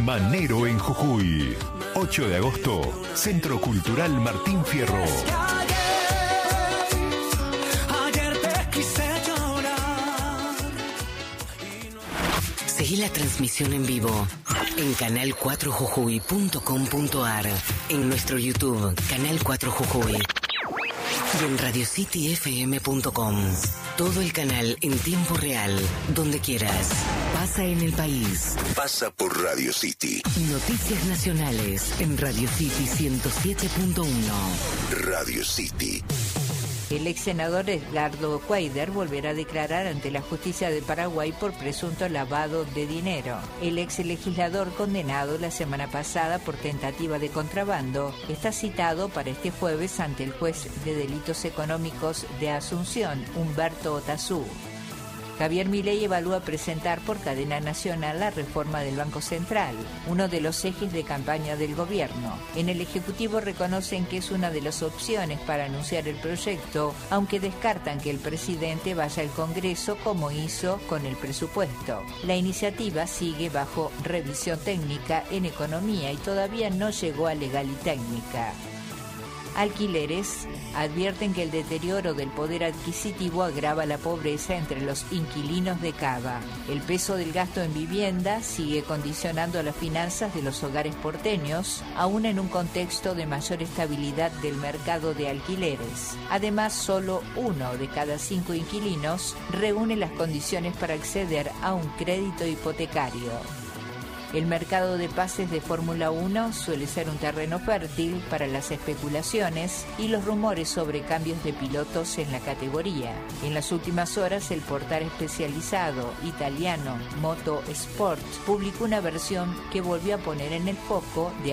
Manero en Jujuy. 8 de agosto, Centro Cultural Martín Fierro. Seguí la transmisión en vivo en canal4jujuy.com.ar, en nuestro YouTube, Canal 4 Jujuy, y en radiocityfm.com. Todo el canal en tiempo real, donde quieras. Pasa en el país. Pasa por Radio City. Noticias nacionales en Radio City 107.1. Radio City. El ex senador Edgardo Cuader volverá a declarar ante la justicia de Paraguay por presunto lavado de dinero. El ex legislador condenado la semana pasada por tentativa de contrabando está citado para este jueves ante el juez de delitos económicos de Asunción, Humberto Otazú. Javier Milei evalúa presentar por cadena nacional la reforma del Banco Central, uno de los ejes de campaña del gobierno. En el Ejecutivo reconocen que es una de las opciones para anunciar el proyecto, aunque descartan que el presidente vaya al Congreso como hizo con el presupuesto. La iniciativa sigue bajo revisión técnica en economía y todavía no llegó a legal y técnica. Alquileres advierten que el deterioro del poder adquisitivo agrava la pobreza entre los inquilinos de Cava. El peso del gasto en vivienda sigue condicionando las finanzas de los hogares porteños, aún en un contexto de mayor estabilidad del mercado de alquileres. Además, solo 1 de cada 5 inquilinos reúne las condiciones para acceder a un crédito hipotecario. El mercado de pases de Fórmula 1 suele ser un terreno fértil para las especulaciones y los rumores sobre cambios de pilotos en la categoría. En las últimas horas, el portal especializado italiano Moto Sport publicó una versión que volvió a poner en el foco de